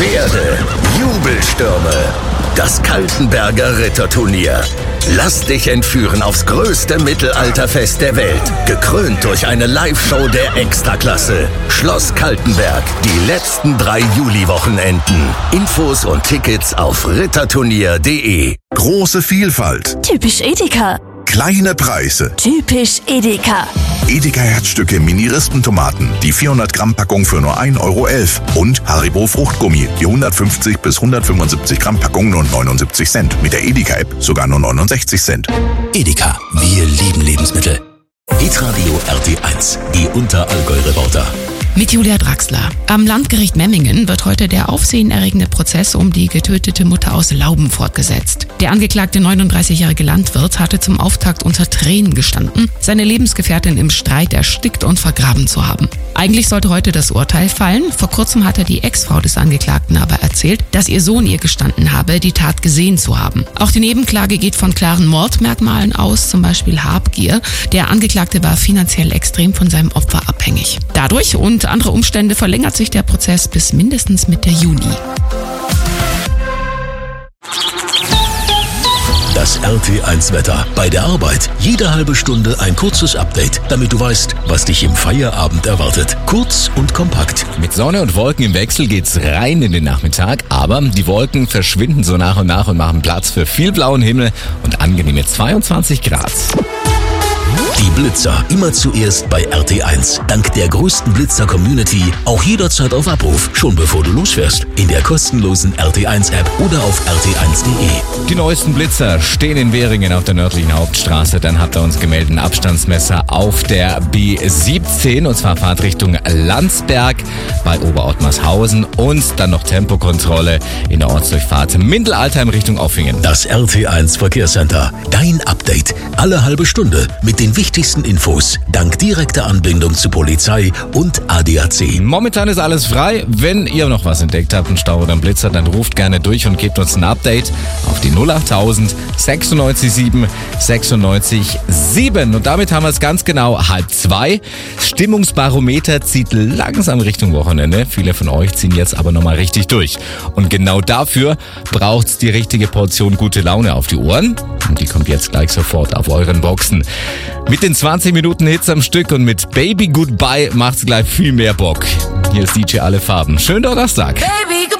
Pferde, Jubelstürme, das Kaltenberger Ritterturnier. Lass dich entführen aufs größte Mittelalterfest der Welt. Gekrönt durch eine Live-Show der Extraklasse. Schloss Kaltenberg. Die letzten 3 Juliwochenenden. Infos und Tickets auf ritterturnier.de. Große Vielfalt. Typisch Edeka. Kleine Preise. Typisch Edeka. Edeka Herzstücke Mini-Rispentomaten. Die 400 Gramm Packung für nur 1,11 €. Und Haribo Fruchtgummi. Die 150 bis 175 Gramm Packung nur 79 Cent. Mit der Edeka-App sogar nur 69 Cent. Edeka, wir lieben Lebensmittel. Hitradio RT1, die Unterallgäu-Reporter. Mit Julia Draxler. Am Landgericht Memmingen wird heute der aufsehenerregende Prozess um die getötete Mutter aus Lauben fortgesetzt. Der angeklagte 39-jährige Landwirt hatte zum Auftakt unter Tränen gestanden, seine Lebensgefährtin im Streit erstickt und vergraben zu haben. Eigentlich sollte heute das Urteil fallen. Vor kurzem hatte die Ex-Frau des Angeklagten aber erzählt, dass ihr Sohn ihr gestanden habe, die Tat gesehen zu haben. Auch die Nebenklage geht von klaren Mordmerkmalen aus, zum Beispiel Habgier. Der Angeklagte war finanziell extrem von seinem Opfer abhängig. Dadurch und andere Umstände verlängert sich der Prozess bis mindestens Mitte Juni. Das RT1-Wetter. Bei der Arbeit jede halbe Stunde ein kurzes Update, damit du weißt, was dich im Feierabend erwartet. Kurz und kompakt. Mit Sonne und Wolken im Wechsel geht's rein in den Nachmittag, aber die Wolken verschwinden so nach und nach und machen Platz für viel blauen Himmel und angenehme 22 Grad. Die Blitzer immer zuerst bei RT1. Dank der größten Blitzer-Community auch jederzeit auf Abruf, schon bevor du losfährst. In der kostenlosen RT1-App oder auf rt1.de. Die neuesten Blitzer stehen in Währingen auf der nördlichen Hauptstraße. Dann hat er uns gemeldet ein Abstandsmesser auf der B17 und zwar Fahrtrichtung Landsberg bei Oberottmarshausen und dann noch Tempokontrolle in der Ortsdurchfahrt Mindelaltheim Richtung Auffingen. Das RT1 Verkehrscenter. Dein Update. Alle halbe Stunde mit den wichtigsten Infos. Dank direkter Anbindung zu Polizei und ADAC. Momentan ist alles frei. Wenn ihr noch was entdeckt habt, einen Stau oder einen Blitzer, dann ruft gerne durch und gebt uns ein Update auf die 08000 967 967. Und damit haben wir es ganz genau 1:30. Stimmungsbarometer zieht langsam Richtung Wochenende. Viele von euch ziehen jetzt aber nochmal richtig durch. Und genau dafür braucht's die richtige Portion gute Laune auf die Ohren. Und die kommt jetzt gleich sofort auf euren Boxen. Mit den 20 Minuten Hits am Stück und mit Baby Goodbye macht's gleich viel mehr Bock. Hier ist DJ Alle Farben. Schönen Donnerstag. Baby,